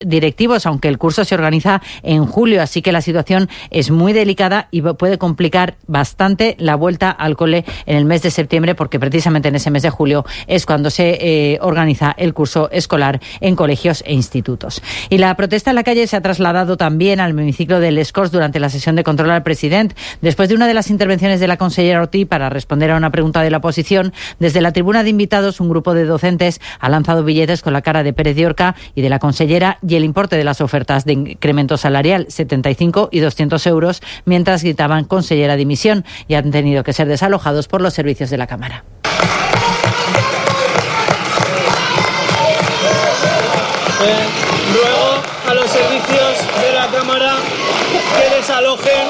directivos, aunque el curso se organiza en julio, así que la situación es muy delicada y puede complicar bastante la vuelta al cole en el mes de septiembre, porque precisamente en ese mes de julio es cuando se organiza el curso escolar en colegios e institutos. Y la protesta en la calle se ha trasladado también al hemiciclo del Les Corts durante la sesión de control al presidente. Después de una de las intervenciones de la consellera Ortí para responder a una pregunta de la oposición, desde la tribuna de invitados un grupo de docentes ha lanzado billetes con la cara de Pérez Llorca y de la consellera y el importe de las ofertas de incremento salarial, 75 y 200 euros, mientras gritaban consellera dimisión, y han tenido que ser desalojados por los servicios de la Cámara. Ruego a los servicios de la Cámara que desalojen,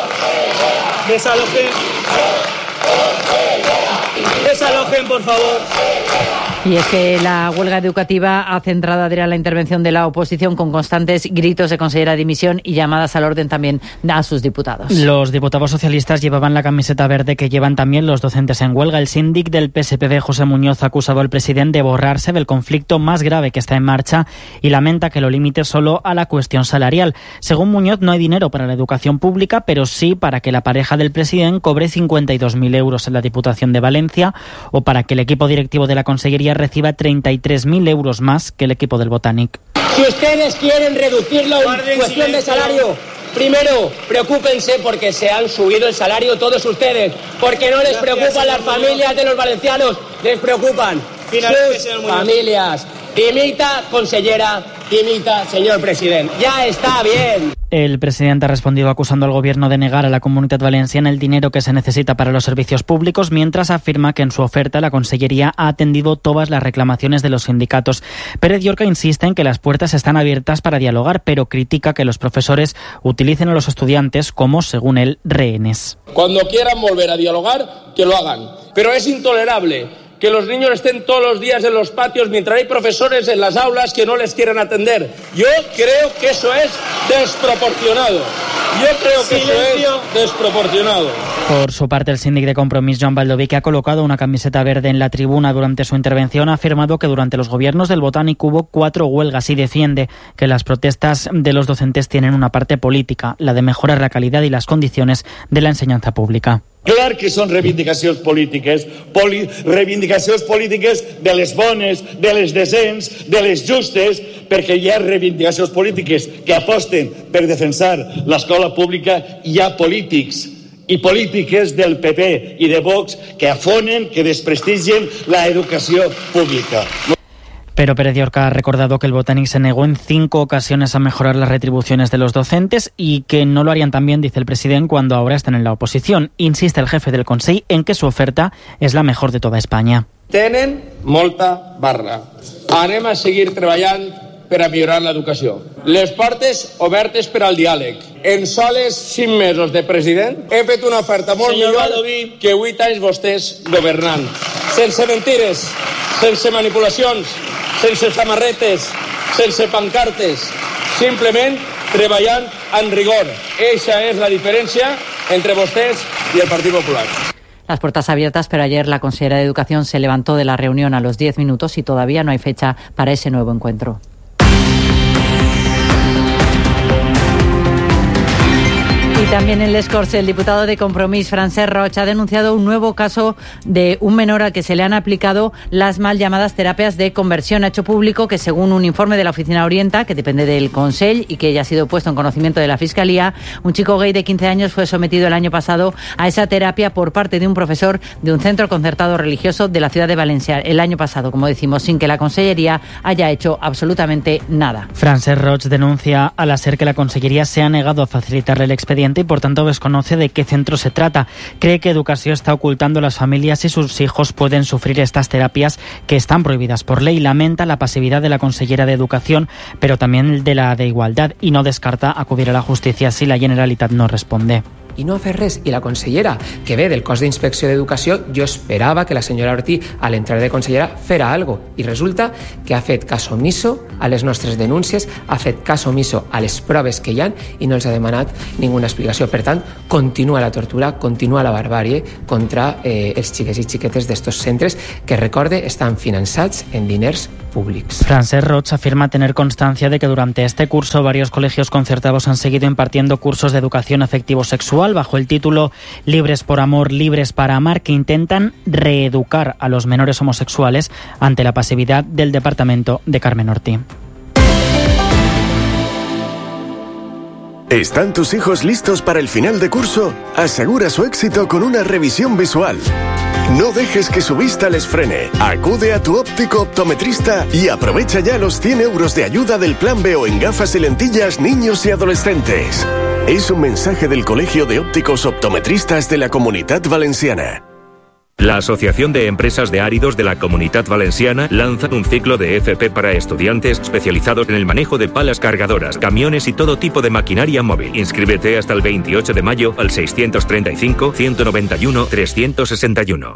por favor. Y es que la huelga educativa ha centrado, Adrián, la intervención de la oposición con constantes gritos de consellera de dimisión y llamadas al orden también a sus diputados. Los diputados socialistas llevaban la camiseta verde que llevan también los docentes en huelga. El síndic del PSPB, José Muñoz, ha acusado al presidente de borrarse del conflicto más grave que está en marcha y lamenta que lo limite solo a la cuestión salarial. Según Muñoz, no hay dinero para la educación pública, pero sí para que la pareja del presidente cobre 52.000 euros en la Diputación de Valencia o para que el equipo directivo de la Consellería reciba 33.000 euros más que el equipo del Botànic. Si ustedes quieren reducirlo en cuestión de salario, primero preocúpense porque se han subido el salario todos ustedes, porque no les preocupan las familias de los valencianos, les preocupan sus familias. Dimita, consellera, dimita, señor presidente. Ya está bien. El presidente ha respondido acusando al gobierno de negar a la Comunitat Valenciana el dinero que se necesita para los servicios públicos, mientras afirma que en su oferta la Consellería ha atendido todas las reclamaciones de los sindicatos. Pérez Llorca insiste en que las puertas están abiertas para dialogar, pero critica que los profesores utilicen a los estudiantes como, según él, rehenes. Cuando quieran volver a dialogar, que lo hagan. Pero es intolerable que los niños estén todos los días en los patios mientras hay profesores en las aulas que no les quieren atender. Yo creo que eso es desproporcionado. Por su parte, el síndic de Compromís, Joan Baldoví, que ha colocado una camiseta verde en la tribuna durante su intervención, ha afirmado que durante los gobiernos del Botànic hubo 4 huelgas y defiende que las protestas de los docentes tienen una parte política, la de mejorar la calidad y las condiciones de la enseñanza pública. Clar que són reivindicacions polítiques de les bones, de les decents, de les justes, perquè hi ha reivindicacions polítiques que aposten per defensar l'escola pública, i hi ha polítics i polítiques del PP i de Vox que afonen, que desprestigien la educació pública. Pero Pérez Llorca ha recordado que el Botànic se negó en 5 ocasiones a mejorar las retribuciones de los docentes y que no lo harían también, dice el presidente, cuando ahora están en la oposición. Insiste el jefe del Consell en que su oferta es la mejor de toda España. Tenen molta barra. Anem a seguir treballant per a millorar l'educació. Les portes obertes per al diàleg. En soles 5 mesos de president he fet una oferta molt millor que 8 anys vostès governant. Sense mentides, sense manipulacions, sense samarretes, sense pancartes, simplement treballant en rigor. Eixa és la diferència entre vostès i el Partit Popular. Las puertas abiertas, pero ayer la consellera de Educación se levantó de la reunión a los 10 minutos y todavía no hay fecha para ese nuevo encuentro. Y también en Les Corts, el diputado de Compromís, Francesc Roig, ha denunciado un nuevo caso de un menor al que se le han aplicado las mal llamadas terapias de conversión. Ha hecho público que, según un informe de la Oficina Orienta, que depende del Consell y que ya ha sido puesto en conocimiento de la Fiscalía, un chico gay de 15 años fue sometido el año pasado a esa terapia por parte de un profesor de un centro concertado religioso de la ciudad de Valencia. El año pasado, como decimos, sin que la Consellería haya hecho absolutamente nada. Francesc Roig denuncia a la SER que la Consellería se ha negado a facilitarle el expediente y por tanto desconoce de qué centro se trata. Cree que Educación está ocultando a las familias y sus hijos pueden sufrir estas terapias que están prohibidas por ley. Lamenta la pasividad de la consellera de Educación, pero también de la de Igualdad, y no descarta acudir a la justicia si la Generalitat no responde. i no ha fet res. I la consellera, que ve del cos d'inspecció d'educació, jo esperava que la senyora Ortí, a l'entrada de consellera, fera algo. I resulta que ha fet cas omiso a les nostres denúncies, ha fet cas omiso a les proves que hi ha i no els ha demanat ninguna explicació. Per tant, continua la tortura, continua la barbàrie contra els xiquets i xiquetes d'estos centres que, recorde, estan finançats en diners públics. Francesc Roig afirma tener constancia de que durante este curso varios colegios concertados han seguido impartiendo cursos de educación afectivo-sexual bajo el título Libres por Amor, Libres para Amar, que intentan reeducar a los menores homosexuales ante la pasividad del departamento de Carmen Ortí. ¿Están tus hijos listos para el final de curso? Asegura su éxito con una revisión visual. No dejes que su vista les frene. Acude a tu óptico optometrista y aprovecha ya los 100 euros de ayuda del Plan B o en gafas y lentillas niños y adolescentes. Es un mensaje del Colegio de Ópticos Optometristas de la Comunitat Valenciana. La Asociación de Empresas de Áridos de la Comunitat Valenciana lanza un ciclo de FP para estudiantes especializados en el manejo de palas cargadoras, camiones y todo tipo de maquinaria móvil. Inscríbete hasta el 28 de mayo al 635 191 361.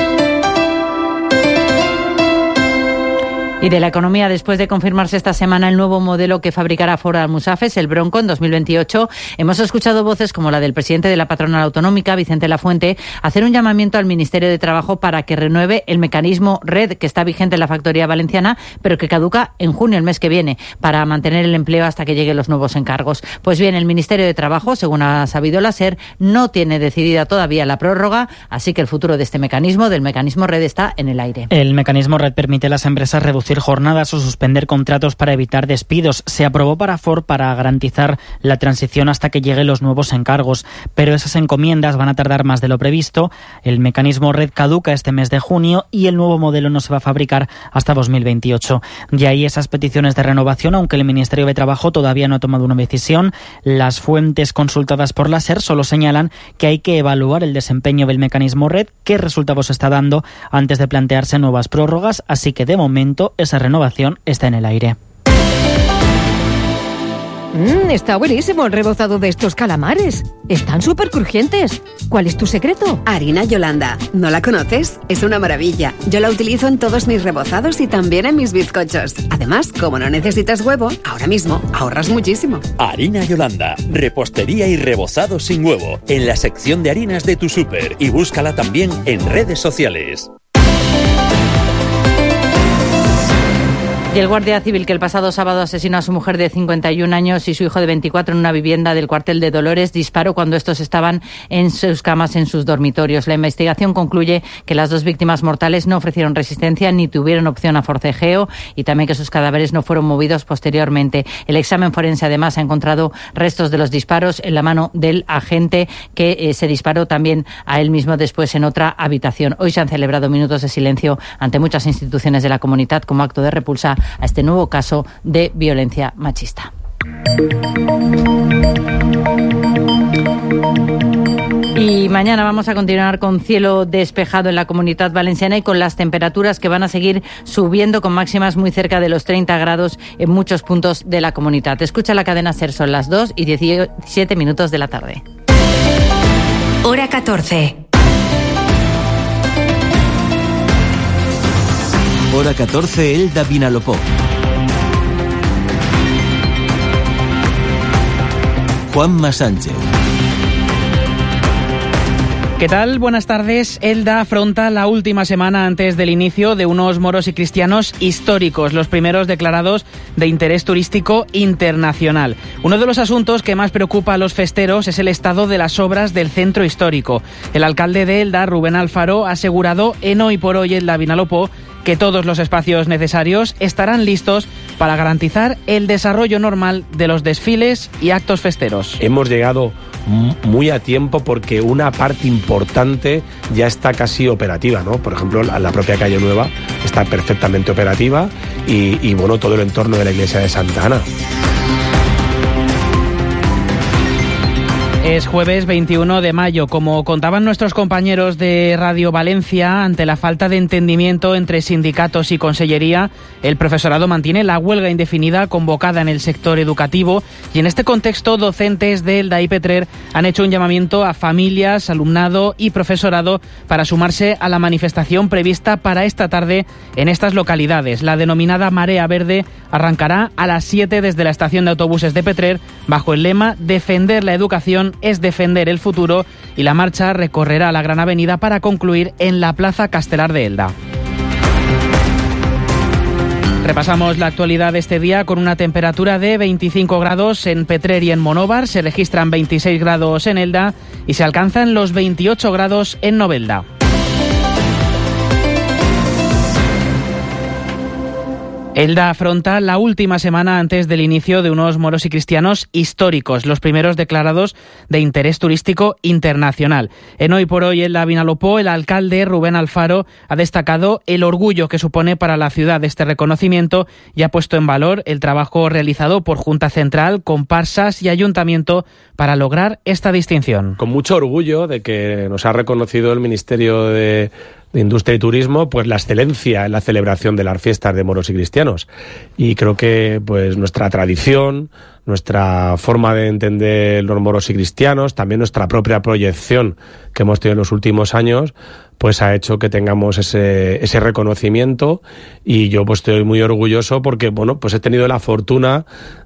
Y de la economía, después de confirmarse esta semana el nuevo modelo que fabricará Ford Almusafes, el Bronco, en 2028, hemos escuchado voces como la del presidente de la patronal autonómica, Vicente Lafuente, hacer un llamamiento al Ministerio de Trabajo para que renueve el mecanismo RED que está vigente en la factoría valenciana, pero que caduca en junio, el mes que viene, para mantener el empleo hasta que lleguen los nuevos encargos. Pues bien, el Ministerio de Trabajo, según ha sabido la SER, no tiene decidida todavía la prórroga, así que el futuro de este mecanismo, del mecanismo RED, está en el aire. El mecanismo RED permite a las empresas reducir jornadas o suspender contratos para evitar despidos. Se aprobó para Ford para garantizar la transición hasta que lleguen los nuevos encargos, pero esas encomiendas van a tardar más de lo previsto. El mecanismo RED caduca este mes de junio y el nuevo modelo no se va a fabricar hasta 2028. De ahí esas peticiones de renovación, aunque el Ministerio de Trabajo todavía no ha tomado una decisión. Las fuentes consultadas por la SER solo señalan que hay que evaluar el desempeño del mecanismo RED, qué resultados está dando antes de plantearse nuevas prórrogas, así que de momento esa renovación está en el aire. Está buenísimo el rebozado de estos calamares. Están súper crujientes. ¿Cuál es tu secreto? Harina Yolanda. ¿No la conoces? Es una maravilla. Yo la utilizo en todos mis rebozados y también en mis bizcochos. Además, como no necesitas huevo, ahora mismo ahorras muchísimo. Harina Yolanda. Repostería y rebozado sin huevo. En la sección de harinas de tu súper. Y búscala también en redes sociales. Y el guardia civil que el pasado sábado asesinó a su mujer de 51 años y su hijo de 24 en una vivienda del cuartel de Dolores disparó cuando estos estaban en sus camas en sus dormitorios. La investigación concluye que las dos víctimas mortales no ofrecieron resistencia ni tuvieron opción a forcejeo y también que sus cadáveres no fueron movidos posteriormente. El examen forense además ha encontrado restos de los disparos en la mano del agente que se disparó también a él mismo después en otra habitación. Hoy se han celebrado minutos de silencio ante muchas instituciones de la comunidad como acto de repulsa a este nuevo caso de violencia machista. Y mañana vamos a continuar con cielo despejado en la Comunidad Valenciana y con las temperaturas que van a seguir subiendo con máximas muy cerca de los 30 grados en muchos puntos de la comunidad. Escucha la cadena SER, son las 2:17 de la tarde. Hora 14. Hora 14, Elda Vinalopó. Juanma Sánchez. ¿Qué tal? Buenas tardes. Elda afronta la última semana antes del inicio de unos moros y cristianos históricos, los primeros declarados de interés turístico internacional. Uno de los asuntos que más preocupa a los festeros es el estado de las obras del centro histórico. El alcalde de Elda, Rubén Alfaro, ha asegurado en Hoy por Hoy Elda Vinalopó que todos los espacios necesarios estarán listos para garantizar el desarrollo normal de los desfiles y actos festeros. Hemos llegado muy a tiempo porque una parte importante ya está casi operativa, ¿no? Por ejemplo, la propia Calle Nueva está perfectamente operativa y bueno, todo el entorno de la iglesia de Santa Ana. Es jueves 21 de mayo. Como contaban nuestros compañeros de Radio Valencia, ante la falta de entendimiento entre sindicatos y consellería, el profesorado mantiene la huelga indefinida convocada en el sector educativo y en este contexto docentes de Elda y Petrer han hecho un llamamiento a familias, alumnado y profesorado para sumarse a la manifestación prevista para esta tarde en estas localidades. La denominada Marea Verde arrancará a las 7 desde la estación de autobuses de Petrer bajo el lema "Defender la educación es defender el futuro", y la marcha recorrerá la Gran Avenida para concluir en la Plaza Castelar de Elda. Repasamos la actualidad de este día con una temperatura de 25 grados en Petrer y en Monóvar, se registran 26 grados en Elda y se alcanzan los 28 grados en Novelda. Elda afronta la última semana antes del inicio de unos moros y cristianos históricos, los primeros declarados de interés turístico internacional. En Hoy por Hoy Elda Vinalopó, el alcalde Rubén Alfaro ha destacado el orgullo que supone para la ciudad este reconocimiento y ha puesto en valor el trabajo realizado por Junta Central, comparsas y Ayuntamiento para lograr esta distinción. Con mucho orgullo de que nos ha reconocido el Ministerio de Industria y Turismo, pues la excelencia en la celebración de las fiestas de moros y cristianos. Y creo que pues nuestra tradición, nuestra forma de entender los moros y cristianos, también nuestra propia proyección que hemos tenido en los últimos años, pues ha hecho que tengamos ese reconocimiento, y yo pues estoy muy orgulloso porque, bueno, pues he tenido la fortuna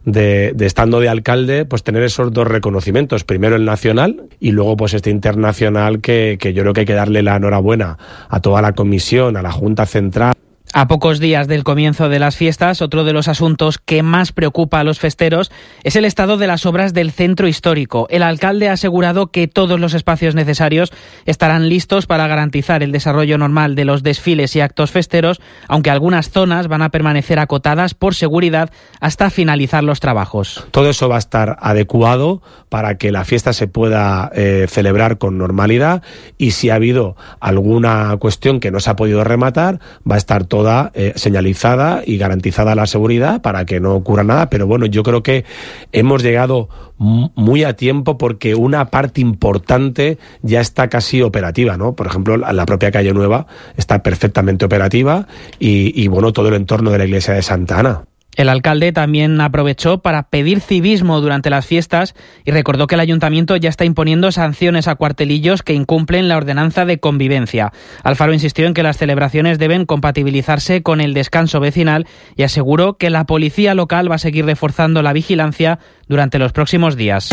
de estando de alcalde, pues tener esos dos reconocimientos, primero el nacional y luego pues este internacional que yo creo que hay que darle la enhorabuena a toda la comisión, a la Junta Central. A pocos días del comienzo de las fiestas, otro de los asuntos que más preocupa a los festeros es el estado de las obras del centro histórico. El alcalde ha asegurado que todos los espacios necesarios estarán listos para garantizar el desarrollo normal de los desfiles y actos festeros, aunque algunas zonas van a permanecer acotadas por seguridad hasta finalizar los trabajos. Todo eso va a estar adecuado para que la fiesta se pueda celebrar con normalidad, y si ha habido alguna cuestión que no se ha podido rematar, va a estar toda señalizada y garantizada la seguridad para que no ocurra nada. Pero bueno, yo creo que hemos llegado muy a tiempo porque una parte importante ya está casi operativa, ¿no? Por ejemplo, la propia calle Nueva está perfectamente operativa y bueno, todo el entorno de la iglesia de Santa Ana. El alcalde también aprovechó para pedir civismo durante las fiestas y recordó que el ayuntamiento ya está imponiendo sanciones a cuartelillos que incumplen la ordenanza de convivencia. Alfaro insistió en que las celebraciones deben compatibilizarse con el descanso vecinal y aseguró que la policía local va a seguir reforzando la vigilancia durante los próximos días.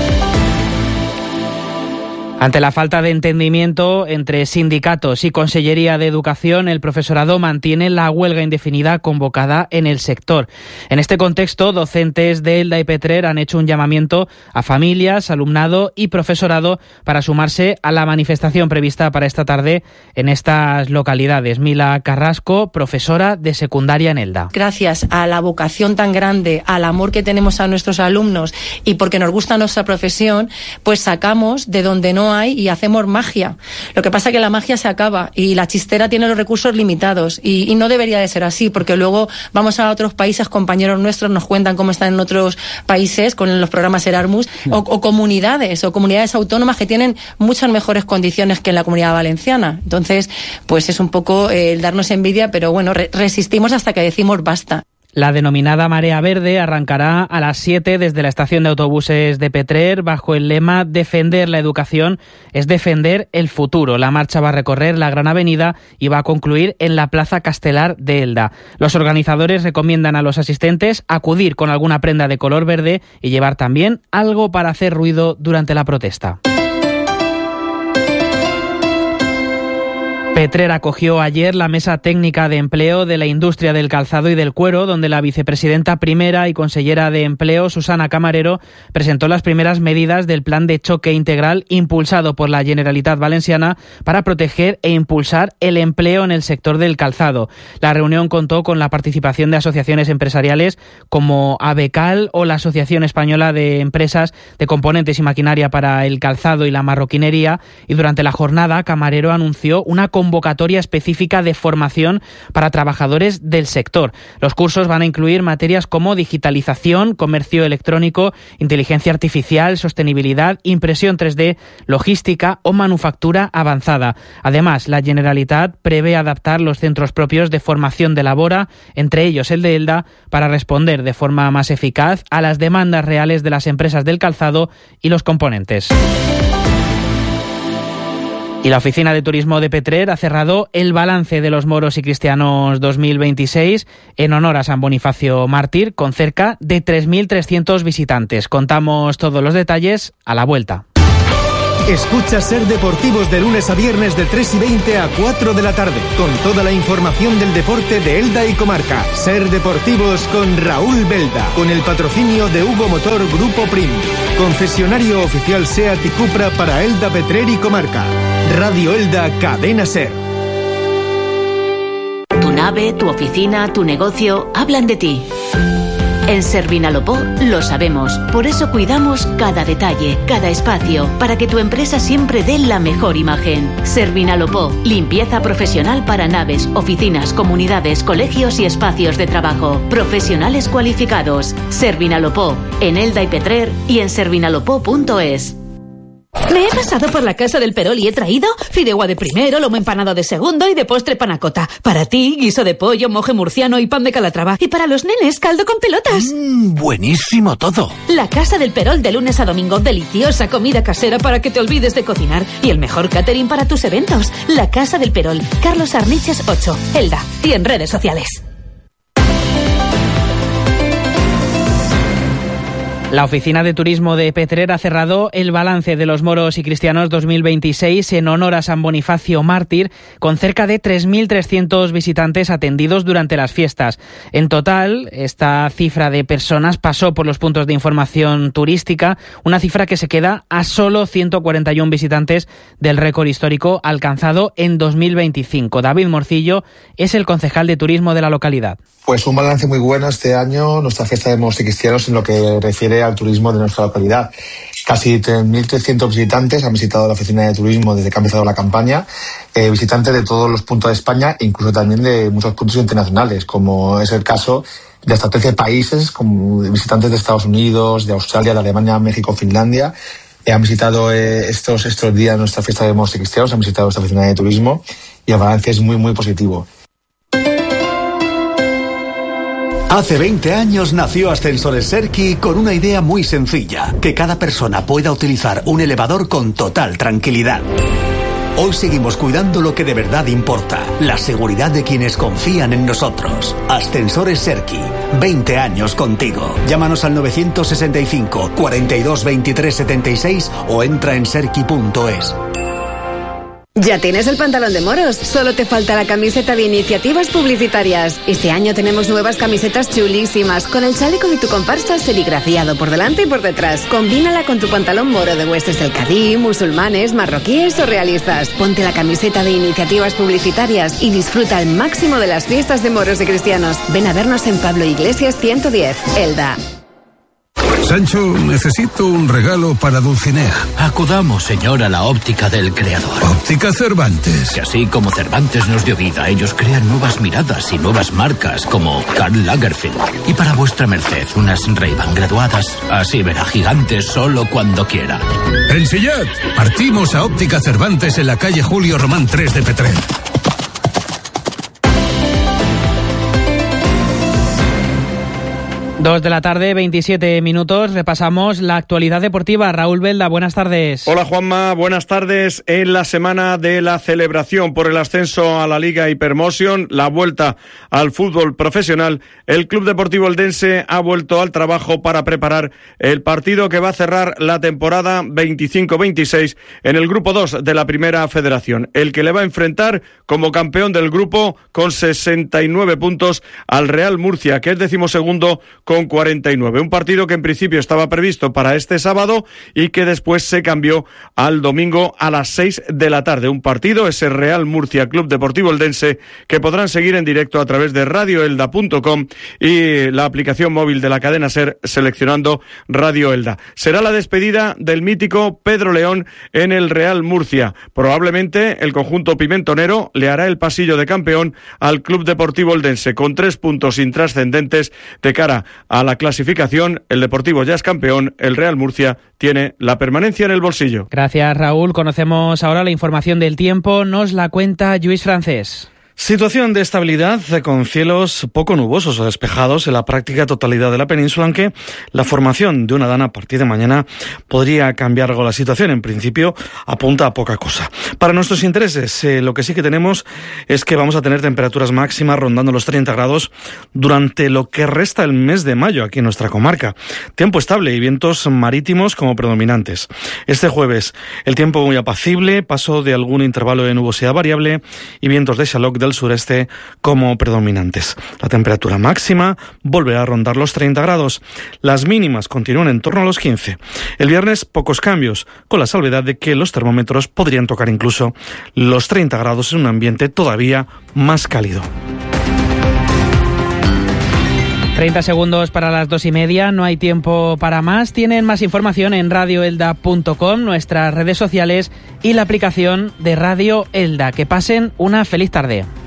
Ante la falta de entendimiento entre sindicatos y Consellería de Educación, el profesorado mantiene la huelga indefinida convocada en el sector. En este contexto, docentes de Elda y Petrer han hecho un llamamiento a familias, alumnado y profesorado para sumarse a la manifestación prevista para esta tarde en estas localidades. Mila Carrasco, profesora de secundaria en Elda. Gracias a la vocación tan grande, al amor que tenemos a nuestros alumnos y porque nos gusta nuestra profesión, pues sacamos de donde no hay y hacemos magia. Lo que pasa es que la magia se acaba y la chistera tiene los recursos limitados y no debería de ser así, porque luego vamos a otros países, compañeros nuestros nos cuentan cómo están en otros países con los programas Erasmus o comunidades autónomas que tienen muchas mejores condiciones que en la Comunidad Valenciana. Entonces, pues es un poco el darnos envidia, pero bueno, resistimos hasta que decimos basta. La denominada Marea Verde arrancará a las 7 desde la estación de autobuses de Petrer bajo el lema "Defender la educación es defender el futuro". La marcha va a recorrer la Gran Avenida y va a concluir en la Plaza Castelar de Elda. Los organizadores recomiendan a los asistentes acudir con alguna prenda de color verde y llevar también algo para hacer ruido durante la protesta. Petrer acogió ayer la mesa técnica de empleo de la industria del calzado y del cuero, donde la vicepresidenta primera y consellera de Empleo, Susana Camarero, presentó las primeras medidas del plan de choque integral impulsado por la Generalitat Valenciana para proteger e impulsar el empleo en el sector del calzado. La reunión contó con la participación de asociaciones empresariales como ABECAL o la Asociación Española de Empresas de Componentes y Maquinaria para el Calzado y la Marroquinería, y durante la jornada Camarero anunció una convocatoria convocatoria específica de formación para trabajadores del sector. Los cursos van a incluir materias como digitalización, comercio electrónico, inteligencia artificial, sostenibilidad, impresión 3D, logística o manufactura avanzada. Además, la Generalitat prevé adaptar los centros propios de formación de Labora, entre ellos el de Elda, para responder de forma más eficaz a las demandas reales de las empresas del calzado y los componentes. Y la Oficina de Turismo de Petrer ha cerrado el balance de los Moros y Cristianos 2026 en honor a San Bonifacio Mártir, con cerca de 3.300 visitantes. Contamos todos los detalles a la vuelta. Escucha Ser Deportivos de lunes a viernes de 3:20 a 4 de la tarde, con toda la información del deporte de Elda y comarca. Ser Deportivos con Raúl Belda, con el patrocinio de Hugo Motor Grupo Prim, concesionario oficial SEAT y Cupra para Elda, Petrer y comarca. Radio Elda, Cadena Ser. Tu nave, tu oficina, tu negocio hablan de ti. En Servinalopó lo sabemos, por eso cuidamos cada detalle, cada espacio, para que tu empresa siempre dé la mejor imagen. Servinalopó, limpieza profesional para naves, oficinas, comunidades, colegios y espacios de trabajo. Profesionales cualificados. Servinalopó, en Elda y Petrer y en servinalopó.es. Me he pasado por la Casa del Perol y he traído fideuá de primero, lomo empanado de segundo y de postre panacota. Para ti, guiso de pollo, moje murciano y pan de Calatrava. Y para los nenes, caldo con pelotas. Buenísimo todo. La Casa del Perol de lunes a domingo. Deliciosa comida casera para que te olvides de cocinar. Y el mejor catering para tus eventos. La Casa del Perol. Carlos Arniches 8, Elda. Y en redes sociales. La Oficina de Turismo de Petrer ha cerrado el balance de los Moros y Cristianos 2026 en honor a San Bonifacio Mártir, con cerca de 3.300 visitantes atendidos durante las fiestas. En total, esta cifra de personas pasó por los puntos de información turística, una cifra que se queda a solo 141 visitantes del récord histórico alcanzado en 2025. David Morcillo es el concejal de turismo de la localidad. Pues un balance muy bueno este año, nuestra fiesta de Moros y Cristianos, en lo que refiere al turismo de nuestra localidad. Casi 3.300 visitantes han visitado la Oficina de Turismo desde que ha empezado la campaña, visitantes de todos los puntos de España e incluso también de muchos puntos internacionales, como es el caso de hasta 13 países, como visitantes de Estados Unidos, de Australia, de Alemania, México, Finlandia. Han visitado estos días nuestra fiesta de Moros y Cristianos, han visitado esta Oficina de Turismo y el balance es muy, muy positivo. Hace 20 años nació Ascensores Serki con una idea muy sencilla, que cada persona pueda utilizar un elevador con total tranquilidad. Hoy seguimos cuidando lo que de verdad importa, la seguridad de quienes confían en nosotros. Ascensores Serki, 20 años contigo. Llámanos al 965 42 23 76 o entra en serki.es. ¿Ya tienes el pantalón de moros? Solo te falta la camiseta de iniciativas publicitarias. Este año tenemos nuevas camisetas chulísimas, con el chaleco de tu comparsa serigrafiado por delante y por detrás. Combínala con tu pantalón moro de huestes del Cadí, musulmanes, marroquíes o realistas. Ponte la camiseta de iniciativas publicitarias y disfruta al máximo de las fiestas de moros y cristianos. Ven a vernos en Pablo Iglesias 110, Elda. Sancho, necesito un regalo para Dulcinea. Acudamos, señor, a la óptica del creador. Óptica Cervantes. Que así como Cervantes nos dio vida, ellos crean nuevas miradas y nuevas marcas, como Karl Lagerfeld. Y para vuestra merced, unas Ray-Ban graduadas. Así verá gigantes solo cuando quiera. En Sillat, partimos a Óptica Cervantes en la calle Julio Román 3 de Petrer. 2 de la tarde, 27 minutos. Repasamos la actualidad deportiva. Raúl Belda, buenas tardes. Hola Juanma, buenas tardes. En la semana de la celebración por el ascenso a la Liga Hypermotion, la vuelta al fútbol profesional, el Club Deportivo Eldense ha vuelto al trabajo para preparar el partido que va a cerrar la temporada 25-26 en el Grupo 2 de la Primera Federación, el que le va a enfrentar como campeón del grupo con 69 puntos al Real Murcia, que es 12º 2,49. Un partido que en principio estaba previsto para este sábado y que después se cambió al domingo a las 6 de la tarde. Un partido, ese Real Murcia Club Deportivo Eldense, que podrán seguir en directo a través de radioelda.com y la aplicación móvil de la cadena SER seleccionando Radio Elda. Será la despedida del mítico Pedro León en el Real Murcia. Probablemente el conjunto pimentonero le hará el pasillo de campeón al Club Deportivo Eldense con 3 puntos intrascendentes de cara a la clasificación. El Deportivo ya es campeón, el Real Murcia tiene la permanencia en el bolsillo. Gracias, Raúl. Conocemos ahora la información del tiempo. Nos la cuenta Lluís Francés. Situación de estabilidad con cielos poco nubosos o despejados en la práctica totalidad de la península, aunque la formación de una dana a partir de mañana podría cambiar algo la situación. En principio apunta a poca cosa. Para nuestros intereses, lo que sí que tenemos es que vamos a tener temperaturas máximas rondando los 30 grados durante lo que resta el mes de mayo aquí en nuestra comarca. Tiempo estable y vientos marítimos como predominantes. Este jueves el tiempo muy apacible, paso de algún intervalo de nubosidad variable y vientos de Xaloc del sureste como predominantes. La temperatura máxima volverá a rondar los 30 grados. Las mínimas continúan en torno a los 15. El viernes pocos cambios, con la salvedad de que los termómetros podrían tocar incluso los 30 grados en un ambiente todavía más cálido. 30 segundos para las 2:30, no hay tiempo para más. Tienen más información en radioelda.com, nuestras redes sociales y la aplicación de Radio Elda. Que pasen una feliz tarde.